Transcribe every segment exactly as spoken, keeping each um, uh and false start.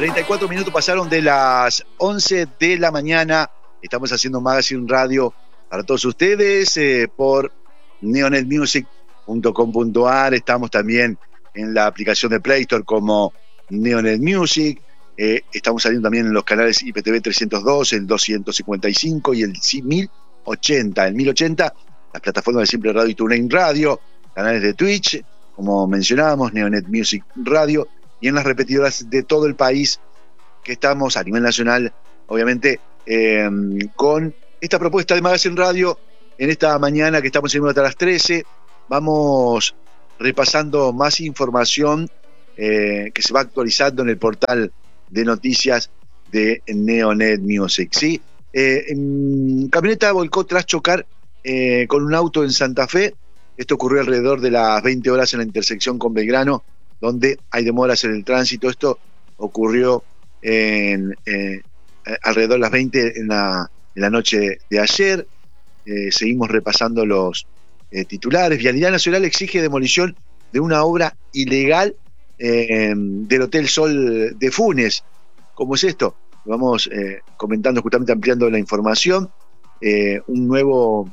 treinta y cuatro minutos pasaron de las once de la mañana. Estamos haciendo Magazine Radio para todos ustedes eh, por neonet music punto com punto a r. Estamos también en la aplicación de Play Store como Neonet Music. Eh, estamos saliendo también en los canales I P T V trescientos dos, el doscientos cincuenta y cinco y el mil ochenta. El mil ochenta, las plataformas de Simple Radio y TuneIn Radio, canales de Twitch, como mencionábamos, Neonet Music Radio, y en las repetidoras de todo el país, que estamos a nivel nacional, obviamente, eh, con esta propuesta de Magazine Radio. En esta mañana que estamos en hasta las trece, vamos repasando más información eh, que se va actualizando en el portal de noticias de Neonet Music, ¿sí? Eh, en camioneta volcó tras chocar eh, con un auto en Santa Fe. Esto ocurrió alrededor de las veinte horas en la intersección con Belgrano, donde hay demoras en el tránsito. Esto ocurrió en, eh, alrededor de las veinte en la, en la noche de ayer. Eh, seguimos repasando los eh, titulares. Vialidad Nacional exige demolición de una obra ilegal eh, del Hotel Sol de Funes. ¿Cómo es esto? Vamos eh, comentando, justamente ampliando la información. Eh, un nuevo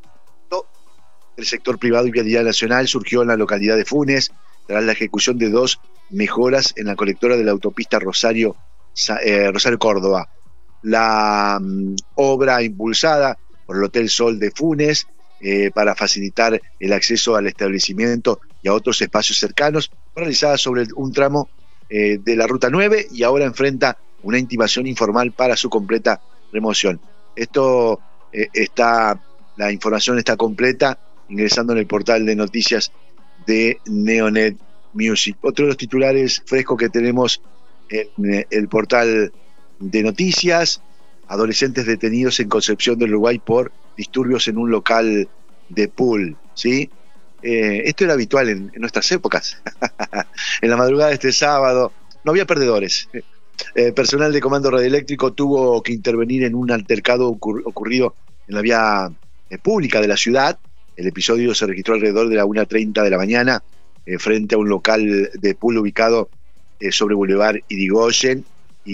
del sector privado y Vialidad Nacional surgió en la localidad de Funes tras la ejecución de dos mejoras en la colectora de la autopista Rosario, eh, Rosario Córdoba. La um, obra impulsada por el Hotel Sol de Funes eh, para facilitar el acceso al establecimiento y a otros espacios cercanos, fue realizada sobre el, un tramo eh, de la Ruta nueve y ahora enfrenta una intimación informal para su completa remoción. Esto eh, está, la información está completa ingresando en el portal de noticias de Neonet Music. Otro de los titulares frescos que tenemos en el portal de noticias: adolescentes detenidos en Concepción del Uruguay por disturbios en un local de pool, ¿sí? Eh, esto era habitual en, en nuestras épocas. En la madrugada de este sábado no había perdedores. Eh, personal de Comando Radioeléctrico tuvo que intervenir en un altercado ocurr- ocurrido en la vía eh, pública de la ciudad. El episodio se registró alrededor de la una treinta de la mañana eh, frente a un local de pool ubicado eh, sobre Boulevard Irigoyen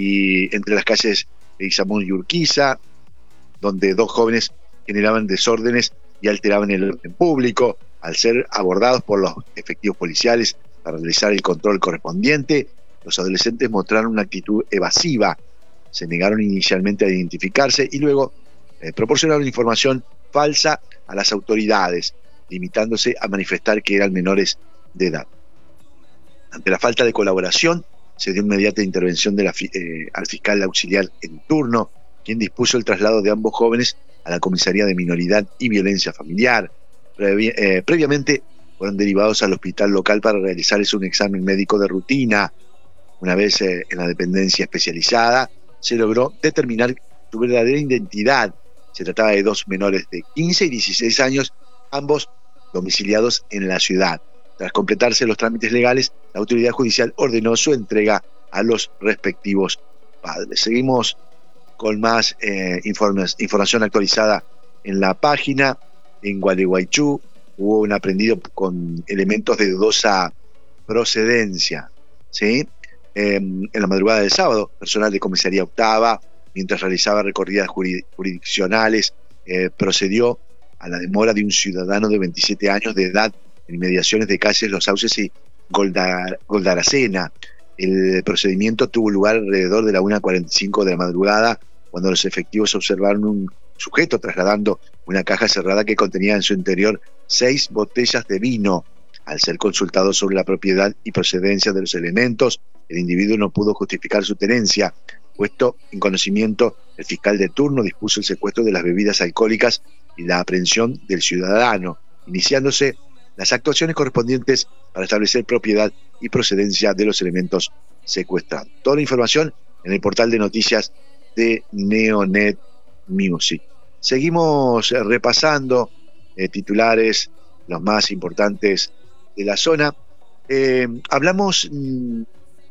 y entre las calles Izamun y Urquiza, donde dos jóvenes generaban desórdenes y alteraban el orden público. Al ser abordados por los efectivos policiales para realizar el control correspondiente, los adolescentes mostraron una actitud evasiva. Se negaron inicialmente a identificarse y luego eh, proporcionaron información falsa a las autoridades, limitándose a manifestar que eran menores de edad. Ante la falta de colaboración, se dio inmediata intervención de la, eh, al fiscal auxiliar en turno, quien dispuso el traslado de ambos jóvenes a la comisaría de minoridad y violencia familiar. Previ- eh, previamente fueron derivados al hospital local para realizarles un examen médico de rutina. Una vez eh, en la dependencia especializada, se logró determinar su verdadera identidad. Se trataba de dos menores de quince y dieciséis años, ambos domiciliados en la ciudad. Tras completarse los trámites legales, la autoridad judicial ordenó su entrega a los respectivos padres. Seguimos con más eh, informes, información actualizada en la página. En Gualeguaychú hubo un aprehendido con elementos de dudosa procedencia, ¿sí? Eh, en la madrugada del sábado, personal de comisaría octava, mientras realizaba recorridas jurisdiccionales, eh, procedió a la demora de un ciudadano de veintisiete años de edad en inmediaciones de calles Los Sauces y Goldar, Goldaracena. El procedimiento tuvo lugar alrededor de la una cuarenta y cinco de la madrugada, cuando los efectivos observaron un sujeto trasladando una caja cerrada que contenía en su interior seis botellas de vino. Al ser consultado sobre la propiedad y procedencia de los elementos, el individuo no pudo justificar su tenencia. Puesto en conocimiento, el fiscal de turno dispuso el secuestro de las bebidas alcohólicas y la aprehensión del ciudadano, iniciándose las actuaciones correspondientes para establecer propiedad y procedencia de los elementos secuestrados. Toda la información en el portal de noticias de Neonet Music. Seguimos repasando eh, titulares, los más importantes de la zona. Eh, hablamos mm,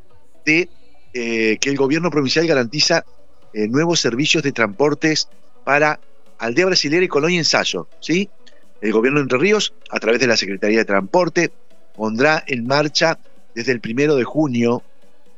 de eh, que el gobierno provincial garantiza eh, nuevos servicios de transportes para Aldea Brasilera y Colonia Ensayo, ¿sí? El gobierno de Entre Ríos, a través de la Secretaría de Transporte, pondrá en marcha desde el primero de junio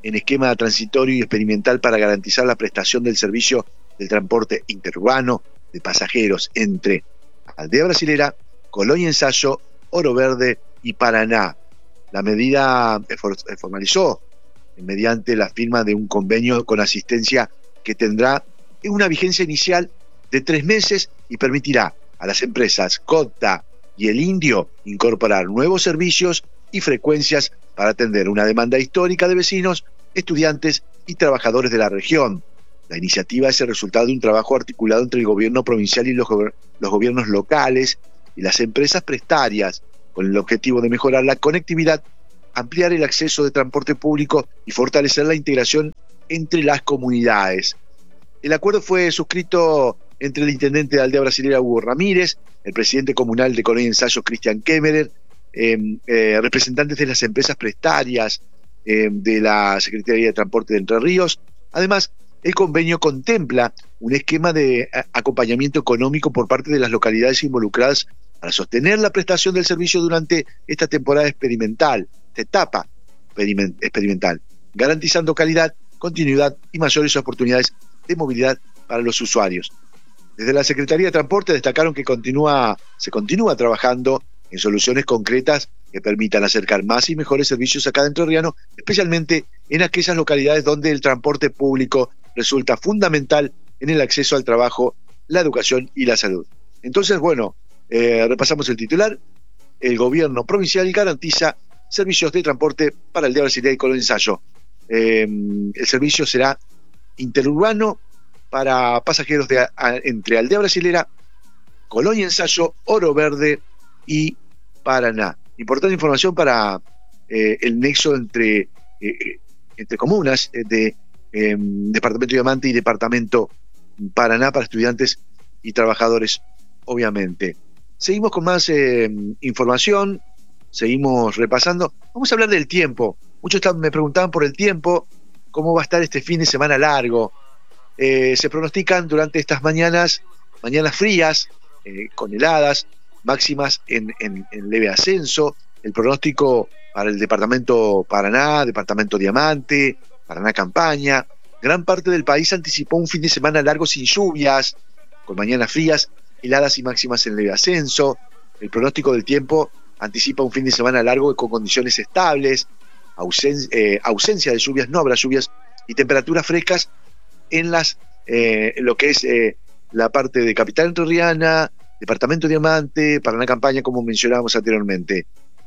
en esquema transitorio y experimental para garantizar la prestación del servicio del transporte interurbano de pasajeros entre Aldea Brasilera, Colonia Ensayo, Oro Verde y Paraná. La medida formalizó mediante la firma de un convenio con asistencia que tendrá una vigencia inicial de tres meses y permitirá a las empresas Cota y El Indio incorporar nuevos servicios y frecuencias para atender una demanda histórica de vecinos, estudiantes y trabajadores de la región. La iniciativa es el resultado de un trabajo articulado entre el gobierno provincial y los, go- los gobiernos locales y las empresas prestarias, con el objetivo de mejorar la conectividad, ampliar el acceso de transporte público y fortalecer la integración entre las comunidades. El acuerdo fue suscrito entre el intendente de Aldea Brasilera, Hugo Ramírez, el presidente comunal de Colonia Ensayo, Cristian Kemmerer, eh, eh, representantes de las empresas prestarias eh, de la Secretaría de Transporte de Entre Ríos. Además, el convenio contempla un esquema de acompañamiento económico por parte de las localidades involucradas para sostener la prestación del servicio durante esta temporada experimental, esta etapa experimental, garantizando calidad, continuidad y mayores oportunidades de movilidad para los usuarios. Desde la Secretaría de Transporte destacaron que continúa, se continúa trabajando en soluciones concretas que permitan acercar más y mejores servicios a cada entrerriano, especialmente en aquellas localidades donde el transporte público resulta fundamental en el acceso al trabajo, la educación y la salud. Entonces, bueno, eh, repasamos el titular. El gobierno provincial garantiza servicios de transporte para Aldea Brasilera y Colonia Ensayo. Eh, el servicio será interurbano para pasajeros de, a, entre Aldea Brasilera, Colonia Ensayo, Oro Verde y Paraná. Importante información para eh, el nexo entre, eh, entre comunas eh, de eh, Departamento Diamante y Departamento Paraná para estudiantes y trabajadores, obviamente. Seguimos con más eh, información, seguimos repasando. Vamos a hablar del tiempo. Muchos me preguntaban por el tiempo, cómo va a estar este fin de semana largo. Eh, se pronostican durante estas mañanas, mañanas frías, eh, con heladas, máximas en, en, en leve ascenso. El pronóstico para el departamento Paraná, departamento Diamante, Paraná Campaña. Gran parte del país anticipó un fin de semana largo sin lluvias, con mañanas frías, heladas y máximas en leve ascenso. El pronóstico del tiempo anticipa un fin de semana largo con condiciones estables, ausen- eh, ausencia de lluvias, no habrá lluvias, y temperaturas frescas en las eh, lo que es eh, la parte de Capital Entrerriana, Departamento Diamante, Paraná Campaña, como mencionábamos anteriormente.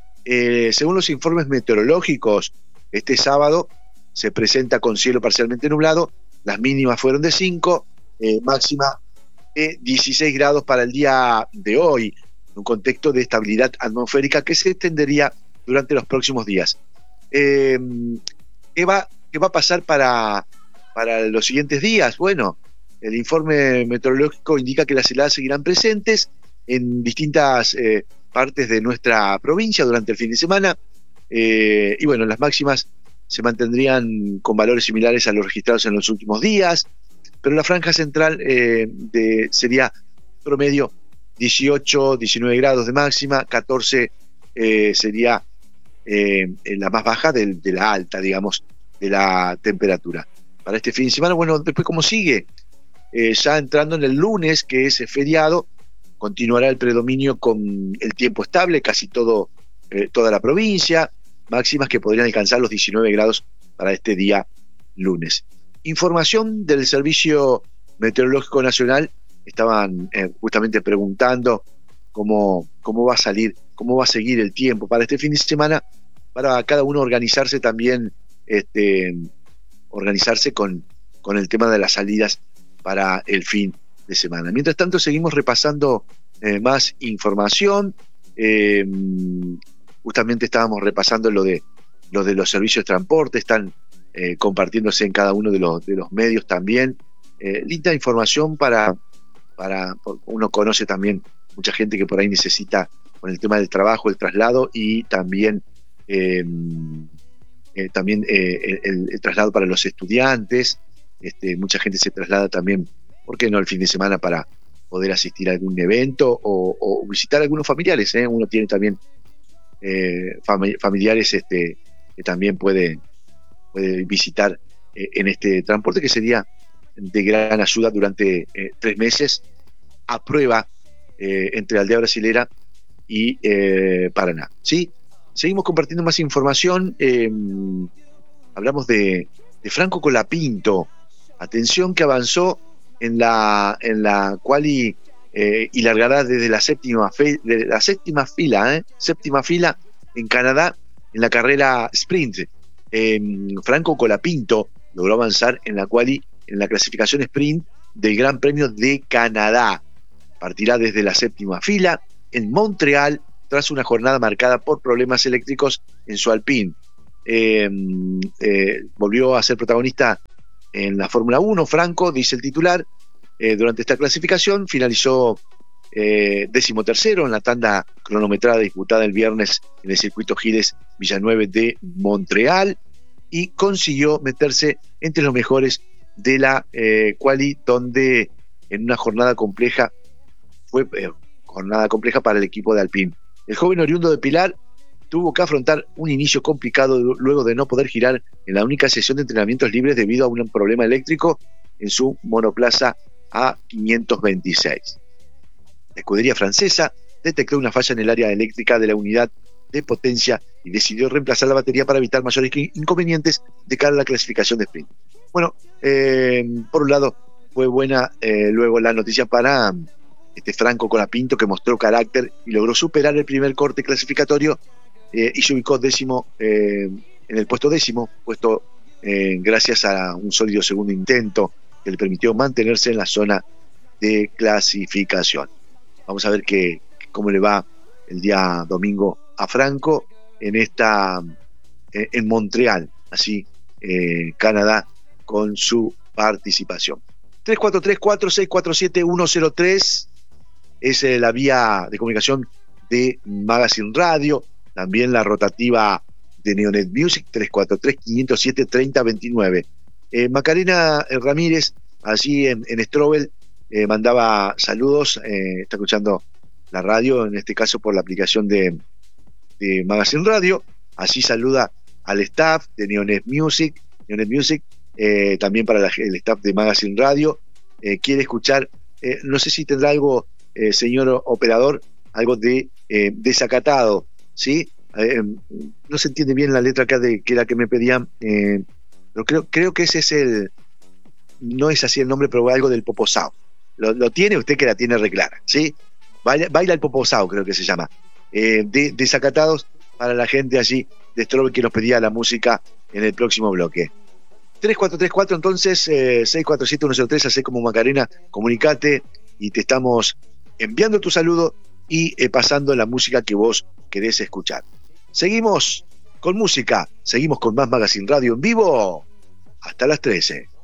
Eh, según los informes meteorológicos, este sábado se presenta con cielo parcialmente nublado, las mínimas fueron de cinco, eh, máxima de dieciséis grados para el día de hoy, en un contexto de estabilidad atmosférica que se extendería durante los próximos días. Eh, ¿qué va, qué va a pasar para, para los siguientes días? Bueno, el informe meteorológico indica que las heladas seguirán presentes en distintas eh, partes de nuestra provincia durante el fin de semana, eh, y bueno, las máximas se mantendrían con valores similares a los registrados en los últimos días, pero la franja central eh, de, sería promedio dieciocho, diecinueve grados de máxima, catorce eh, sería eh, la más baja de, de la alta, digamos, de la temperatura. Para este fin de semana, bueno, después cómo sigue, eh, ya entrando en el lunes, que es feriado, continuará el predominio con el tiempo estable, casi todo, eh, toda la provincia, máximas que podrían alcanzar los diecinueve grados para este día lunes. Información del Servicio Meteorológico Nacional, estaban eh, justamente preguntando cómo, cómo va a salir, cómo va a seguir el tiempo para este fin de semana, para cada uno organizarse también, este, organizarse con, con el tema de las salidas para el fin de semana. Mientras tanto, seguimos repasando eh, más información. Eh, justamente estábamos repasando lo de, lo de los servicios de transporte, están eh, compartiéndose en cada uno de los, de los medios también. Eh, linda información para, para, uno conoce también mucha gente que por ahí necesita con el tema del trabajo, el traslado y también, eh, eh, también eh, el, el traslado para los estudiantes. Este, mucha gente se traslada también, ¿por qué no?, el fin de semana para poder asistir a algún evento o, o visitar a algunos familiares, ¿eh? Uno tiene también eh, fami- familiares este, que también puede, puede visitar eh, en este transporte que sería de gran ayuda durante eh, tres meses a prueba eh, entre Aldea Brasilera y eh, Paraná. ¿Sí? Seguimos compartiendo más información. Eh, hablamos de, de Franco Colapinto. Atención que avanzó en la, en la quali eh, y largará desde la séptima, fe, de la séptima fila, eh, séptima fila en Canadá en la carrera sprint. Eh, Franco Colapinto logró avanzar en la quali, en la clasificación sprint del Gran Premio de Canadá. Partirá desde la séptima fila en Montreal tras una jornada marcada por problemas eléctricos en su Alpine. Eh, eh, volvió a ser protagonista en la Fórmula uno, Franco, dice el titular. Eh, durante esta clasificación finalizó eh, decimotercero en la tanda cronometrada disputada el viernes en el circuito Gilles Villeneuve de Montreal y consiguió meterse entre los mejores de la eh, quali, donde en una jornada compleja fue eh, jornada compleja para el equipo de Alpine. El joven oriundo de Pilar tuvo que afrontar un inicio complicado luego de no poder girar en la única sesión de entrenamientos libres debido a un problema eléctrico en su monoplaza A quinientos veintiséis. La escudería francesa detectó una falla en el área eléctrica de la unidad de potencia y decidió reemplazar la batería para evitar mayores inconvenientes de cara a la clasificación de sprint. Bueno, eh, por un lado fue buena eh, luego la noticia para este Franco Colapinto, que mostró carácter y logró superar el primer corte clasificatorio eh, y se ubicó décimo eh, en el puesto décimo, puesto eh, gracias a un sólido segundo intento que le permitió mantenerse en la zona de clasificación. Vamos a ver que, cómo le va el día domingo a Franco en esta eh, en Montreal, así eh, Canadá, con su participación. tres cuatro tres, cuatro seis cuatro siete, uno cero tres es eh, la vía de comunicación de Magazine Radio, también la rotativa de Neonet Music, tres cuatro tres, cinco cero siete, tres cero dos nueve. Eh, Macarena Ramírez, allí en, en Strobel, eh, mandaba saludos, eh, está escuchando la radio, en este caso por la aplicación de, de Magazine Radio. Así saluda al staff de Neonet Music, Neonet Music, eh, también para la, el staff de Magazine Radio. Eh, quiere escuchar, eh, no sé si tendrá algo, eh, señor operador, algo de eh, desacatado, ¿sí? Eh, no se entiende bien la letra acá de que era que me pedían, eh, pero creo, creo que ese es el, no es así el nombre, pero algo del Poposao. Lo, lo tiene usted, que la tiene reclara, ¿sí? Baila, baila el Poposao, creo que se llama. Eh, de, desacatados para la gente allí de Strobel que nos pedía la música en el próximo bloque. tres cuatro tres cuatro, entonces, eh, seis cuatro siete uno cero tres, así como Macarena, comunicate y te estamos enviando tu saludo y eh, pasando la música que vos querés escuchar. Seguimos con música, seguimos con más Magazine Radio en vivo hasta las trece.